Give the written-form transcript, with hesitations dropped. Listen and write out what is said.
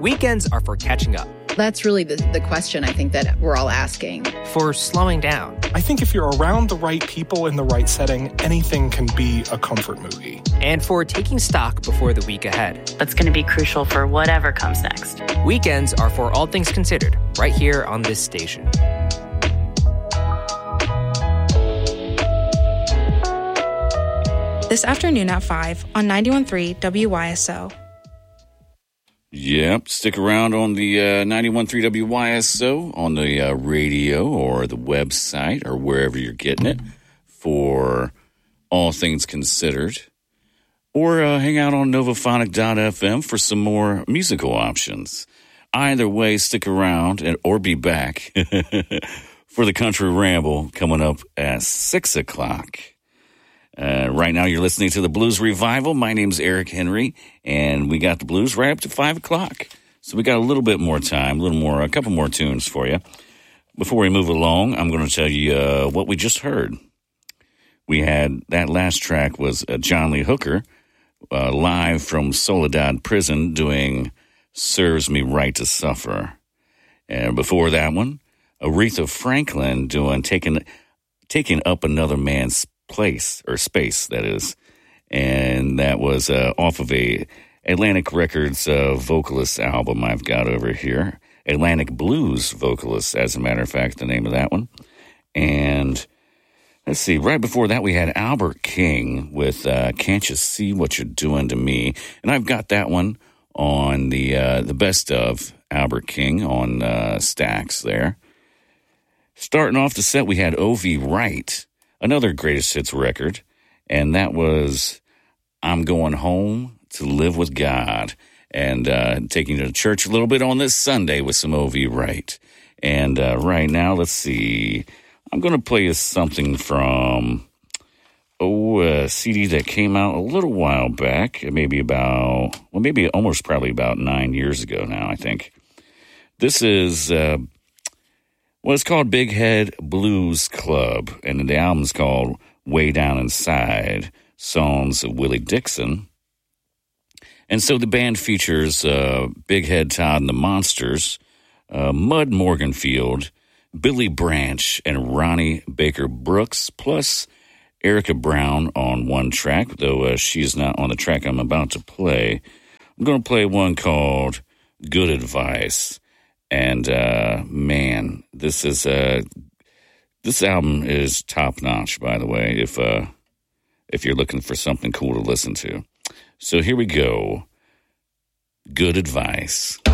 Weekends are for catching up. That's really the question I think that we're all asking. For slowing down. I think if you're around the right people in the right setting, anything can be a comfort movie. And for taking stock before the week ahead. That's going to be crucial for whatever comes next. Weekends are for all things considered, right here on this station. This afternoon at 5 on 91.3 WYSO. Yep, stick around on the 91.3 WYSO on the radio or the website or wherever you're getting it for All Things Considered. Or hang out on Novaphonic.fm for some more musical options. Either way, stick around or be back for the Country Ramble coming up at 6 o'clock. Right now, you're listening to the Blues Revival. My name's Eric Henry, and we got the blues right up to 5 o'clock. So we got a little bit more time, a couple more tunes for you. Before we move along, I'm going to tell you what we just heard. We had that last track was John Lee Hooker live from Soledad Prison doing Serves Me Right to Suffer. And before that one, Aretha Franklin doing Taking Up Another Man's Place, or Space, that is. And that was off of a Atlantic Records vocalist album I've got over here. Atlantic Blues Vocalist, as a matter of fact, the name of that one. And let's see, right before that we had Albert King with Can't You See What You're Doing to Me? And I've got that one on the best of Albert King on Stax there. Starting off the set, we had O.V. Wright, another greatest hits record, and that was I'm Going Home to Live with God, and taking you to church a little bit on this Sunday with some O.V. Wright. And right now, let's see, I'm going to play you something from a CD that came out a little while back, maybe probably about 9 years ago now, I think. This is it's called Big Head Blues Club, and the album's called Way Down Inside, Songs of Willie Dixon. And so the band features Big Head Todd and the Monsters, Mud Morganfield, Billy Branch, and Ronnie Baker Brooks, plus Erica Brown on one track, though she's not on the track I'm about to play. I'm going to play one called Good Advice. And man, this album is top notch, by the way, if you're looking for something cool to listen to. So here we go. Good Advice.